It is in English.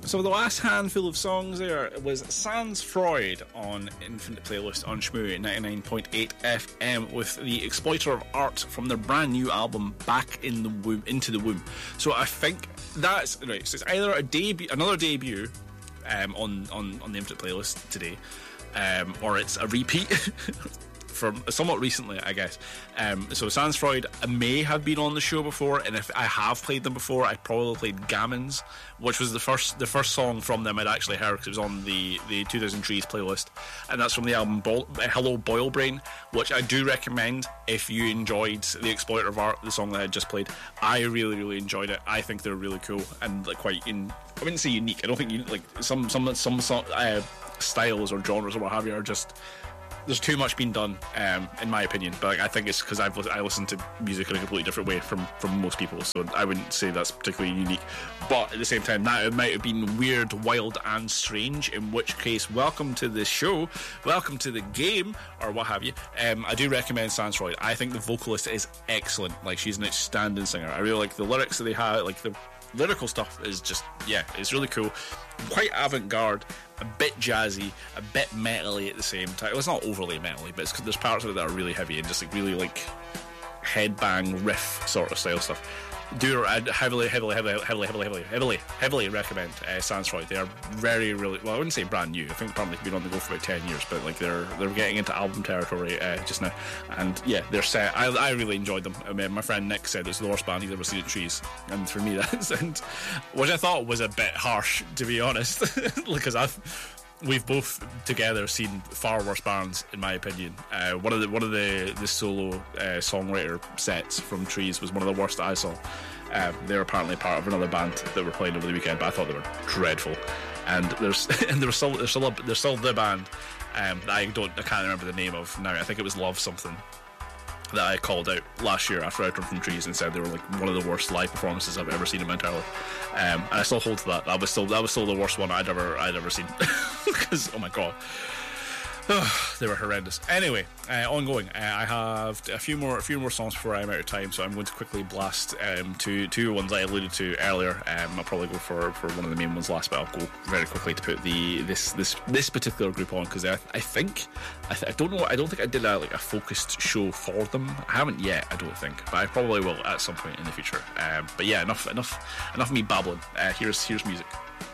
So the last handful of songs there was Sans Freud on Infinite Playlist on Shmoo 99.8 FM with the Exploiter of Art from their brand new album Back in the Womb, Into the Womb. So I think that's right. So it's either another debut on the Infinite Playlist today, or it's a repeat from somewhat recently, I guess. So Sans Freud may have been on the show before, and if I have played them before, I probably played Gammons, which was the first song from them I'd actually heard, because it was on the 2000 Trees playlist, and that's from the album Hello Boil Brain, which I do recommend if you enjoyed the Exploiter of Art, the song that I just played. I really, really enjoyed it. I think they're really cool and like quite I wouldn't say unique. I don't think like some styles or genres or what have you are just, there's too much being done, in my opinion. But like, I think it's because I listen to music in a completely different way from most people, so I wouldn't say that's particularly unique. But at the same time, that might have been weird, wild, and strange. In which case, welcome to the show, welcome to the game, or what have you. I do recommend Sans Freud. I think the vocalist is excellent. Like, she's an outstanding singer. I really like the lyrics that they have. Like, the lyrical stuff is just, yeah, it's really cool. Quite avant-garde, a bit jazzy, a bit metally at the same time. Well, it's not overly metally, but there's parts of it that are really heavy and just like really like headbang riff sort of style stuff. I'd heavily recommend Sans Freud. They are very, really, well, I wouldn't say brand new. I think probably been on the go for about 10 years, but like they're getting into album territory just now. And yeah, they're set. I really enjoyed them. I mean, my friend Nick said it's the worst band he's ever seen at Trees, and for me that's, and which I thought was a bit harsh, to be honest, because we've both together seen far worse bands, in my opinion. One of the solo songwriter sets from Trees was one of the worst that I saw. They were apparently part of another band that were playing over the weekend, but I thought they were dreadful. And they're still the band that I can't remember the name of now. I think it was Love Something that I called out last year after I heard from Trees and said they were like one of the worst live performances I've ever seen in my entire life. And I still hold to that. That was still the worst one I'd ever seen. Because oh my god, they were horrendous. Anyway, ongoing. I have a few more songs before I'm out of time, so I'm going to quickly blast two ones I alluded to earlier. I'll probably go for one of the main ones last, but I'll go very quickly to put this particular group on, because I don't know. I don't think I did a focused show for them. I haven't yet, I don't think, but I probably will at some point in the future. But yeah, enough of me babbling. Here's music.